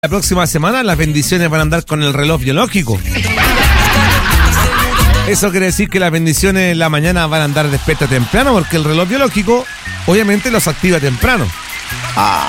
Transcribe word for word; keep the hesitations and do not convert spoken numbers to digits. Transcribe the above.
La próxima semana las bendiciones van a andar con el reloj biológico. Eso quiere decir que las bendiciones en la mañana van a andar despiertas temprano, porque el reloj biológico obviamente los activa temprano. Ah,